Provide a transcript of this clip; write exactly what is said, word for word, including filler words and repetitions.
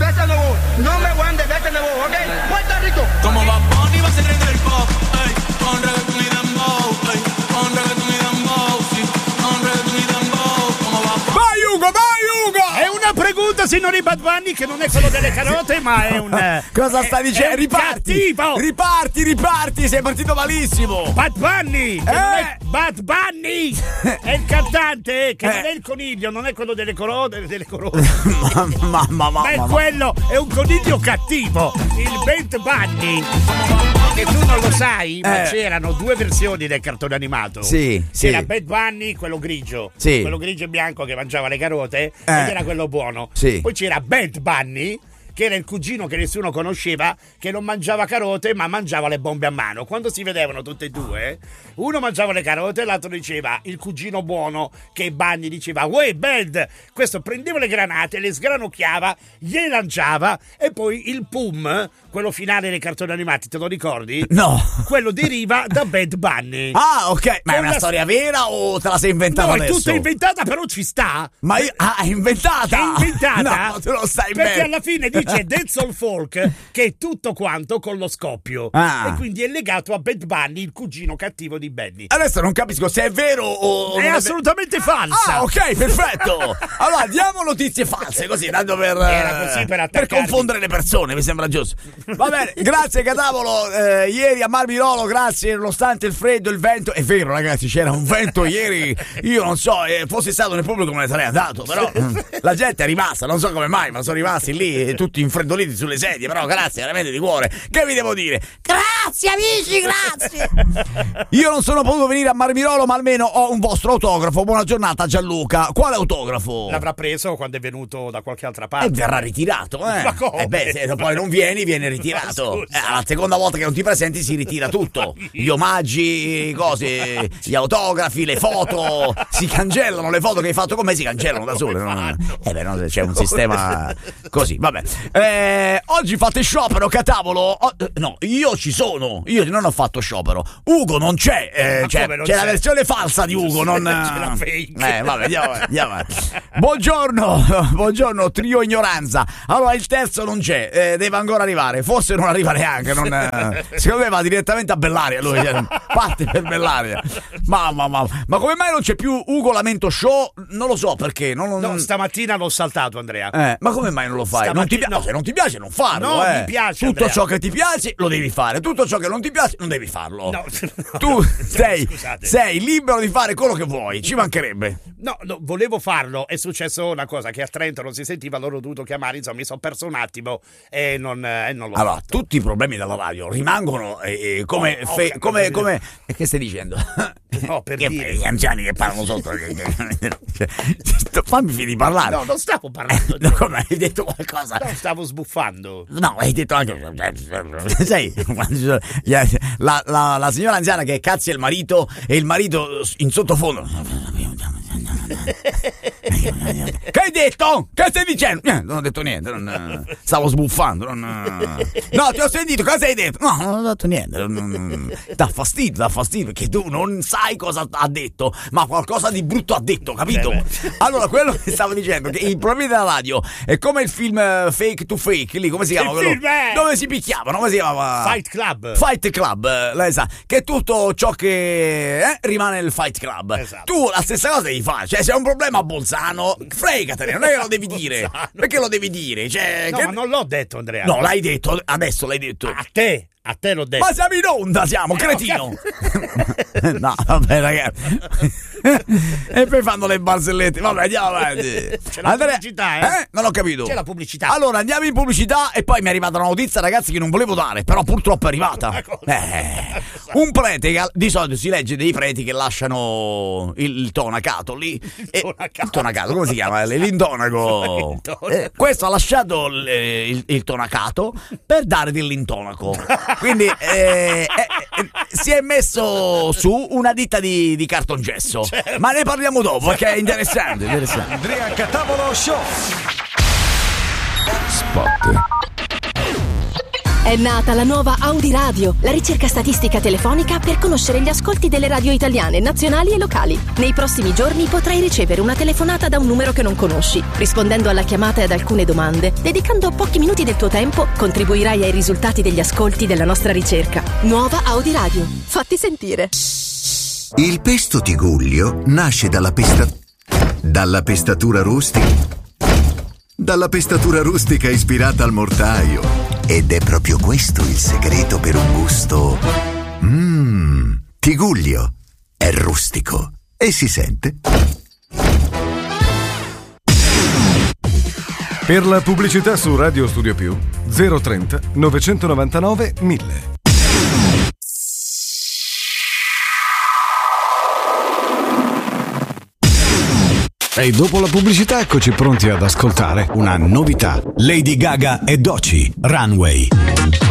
Vete nuevo, no me guandes, vete nuevo, ¿ok? Puerto Rico. Como Bad Bunny va a ser rey del pop, ey, con reggaetón y dembow, ey, con reggaetón y dembow, sì, con reggaetón y dembow, come Bad Bunny. Vai Ugo, vai Ugo! È una pregunta, signori Bad Bunny, che non è quello delle carote, ma è un... Cosa stai dicendo? È Riparti! cattivo. Riparti, riparti, sei partito malissimo! Bad Bunny! Che Eh. non è Bad Bunny! È il cantante, che Eh. non è il coniglio, non è quello delle corone, delle corone. ma, ma, ma, ma, Ma è ma- quello, è un coniglio cattivo, il Bad Bunny. Che tu non lo sai, ma Eh. c'erano due versioni del cartone animato. Sì, sì. C'era Bad Bunny, quello grigio, Sì. quello grigio e bianco che mangiava le carote, Eh. ed era quello buono. Sì. Poi c'era Bad Bunny, che era il cugino che nessuno conosceva, che non mangiava carote ma mangiava le bombe a mano. Quando si vedevano tutti e due, uno mangiava le carote e l'altro diceva, il cugino buono, che Bunny diceva "Uè, Bad!" Questo prendeva le granate, le sgranocchiava, gliele lanciava, e poi il pum, quello finale dei cartoni animati, te lo ricordi? No. Quello deriva da Bad Bunny. Ah, ok, ma è Con una la- storia vera o te la sei inventata No, è adesso? tutta inventata, però ci sta. Ma io, ah, è inventata? È inventata? No, te lo stai Perché bene. alla fine dice Dancehall Folk, che è tutto quanto con lo scoppio. Ah. E quindi è legato a Bad Bunny, il cugino cattivo di Benny. Adesso non capisco se è vero o... È non assolutamente falsa. Ah, ok, perfetto. Allora, diamo notizie false, così, tanto per... Era eh, così per per attaccarmi. confondere le persone, mi sembra giusto. Va bene, grazie Catavolo. Eh, ieri a Marmirolo, grazie, nonostante il freddo, il vento. È vero, ragazzi, c'era un vento ieri. Io non so, eh, fossi stato nel pubblico me ne sarei andato, però mm, la gente è rimasta, non so come mai, ma sono rimasti lì eh, tutti infreddoliti sulle sedie. Però grazie, veramente di cuore. Che vi devo dire? Grazie amici, grazie. Io non sono potuto venire a Marmirolo, ma almeno ho un vostro autografo. Buona giornata Gianluca. Quale autografo? L'avrà preso quando è venuto da qualche altra parte. E verrà ritirato, eh? Ma come? Eh beh, se poi non vieni, viene ritirato. Ma Eh, alla seconda volta che non ti presenti si ritira tutto. Gli omaggi, cose, gli autografi, le foto. Si cancellano le foto che hai fatto con me, si cancellano da sole. No? Eh beh, no, c'è un sistema così, vabbè. Eh, oggi fate sciopero, Catavolo? Oh, eh, no, io ci sono. Io non ho fatto sciopero. Ugo non c'è. Eh, Ma c'è come non c'è la c'è? versione falsa di Ugo, non... C'è la fake. Eh, vabbè, andiamo avanti, andiamo avanti. Buongiorno, buongiorno, trio ignoranza. Allora, il terzo non c'è, eh, deve ancora arrivare. Forse non arriva neanche. Non, eh, secondo me va direttamente a Bellaria. Lui cioè, parte per Bellaria. Mamma, mamma. Ma come mai non c'è più Ugo Lamento Show? Non lo so perché. Non, non... No, stamattina l'ho saltato, Andrea. Eh, ma come mai non lo fai? Non ti Stamattina- piace? no. Se non ti piace, non farlo. No, eh. mi piace, Tutto Andrea. ciò che ti piace lo devi fare. Tutto ciò che non ti piace non devi farlo. No, no, tu no, sei, scusate. sei libero di fare quello che vuoi. Ci mancherebbe. No, no, volevo farlo, è successo una cosa che a Trento non si sentiva, loro ho dovuto chiamare, insomma mi sono perso un attimo e non, eh, non l'ho Allora, fatto. tutti i problemi della radio rimangono eh, eh, come, Oh, oh, fe- capito. come, come... E che stai dicendo? No, per che dire. gli anziani che parlano sotto. Cioè, fammi finire di parlare. No, non stavo parlando di... No, come hai detto qualcosa? No, stavo sbuffando. No, hai detto anche. Sai, quando ci sono- la, la, la signora anziana che cazzia il marito e il marito in sottofondo. Che hai detto? Che stai dicendo? Niente, non ho detto niente. Non, stavo sbuffando. Non, no, ti ho sentito. Cosa hai detto? No, non ho detto niente. Non, dà fastidio, dà fastidio perché tu non sai cosa ha detto, ma qualcosa di brutto ha detto, capito? Beh, Allora, quello che stavo dicendo, che i problemi della radio è come il film eh, Fake to Fake, lì come si chiama? Che quello? film è? Dove si picchiavano, come si chiamava? Fight Club. Fight Club, eh, lei sa, che tutto ciò che eh, rimane nel Fight Club. Esatto. Tu la stessa cosa devi fare, cioè se hai un problema a Bolzano, fregatene, non è che lo devi dire. Bolzano. Perché lo devi dire? Cioè, No, che- ma non l'ho detto, Andrea. No, l'hai detto, adesso l'hai detto. A te, a te l'ho detto. Ma siamo in onda, siamo, Eh, cretino. ho No, vabbè, ragazzi. E poi fanno le barzellette. Vabbè, andiamo avanti. C'è la pubblicità, eh? Non ho capito. C'è la pubblicità. Allora, andiamo in pubblicità e poi mi è arrivata una notizia, ragazzi, che non volevo dare, però purtroppo è arrivata. Ma cosa? Eh, un prete, che di solito si legge dei preti che lasciano il, il tonacato lì. E- tonacato. il tonacato, come si chiama? L'intonaco. L'intonaco. Eh, questo ha lasciato il, il- il tonacato per dare dell'intonaco. Quindi eh, eh, eh, si è messo su una ditta di, di cartongesso. Ma ne parliamo dopo perché è interessante, interessante. Andrea Catavolo Show. Spot. È È nata la nuova Audi Radio, la ricerca statistica telefonica per conoscere gli ascolti delle radio italiane, nazionali e locali. Nei prossimi giorni potrai ricevere una telefonata da un numero che non conosci. Rispondendo alla chiamata e ad alcune domande, dedicando pochi minuti del tuo tempo, contribuirai ai risultati degli ascolti della nostra ricerca. Nuova Audi Radio. Fatti sentire. Il pesto Tigullio nasce dalla pesta... dalla pestatura rustica... dalla pestatura rustica ispirata al mortaio. Ed è proprio questo il segreto per un gusto... Mmm... Tigullio. È rustico. E si sente... Per la pubblicità su Radio Studio Più zero trenta novecentonovantanove mille. E dopo la pubblicità eccoci pronti ad ascoltare una novità. Lady Gaga e Doechii, Runway.